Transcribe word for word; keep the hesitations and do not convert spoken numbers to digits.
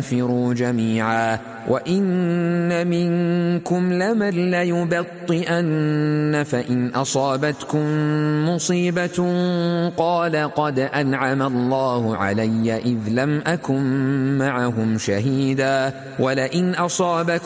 فانفروا جميعا وإن منكم لمن ليبطئن فإن أصابتكم مصيبة قال قد أنعم الله علي إذ لم أكن معهم شهيدا ولئن أصابكم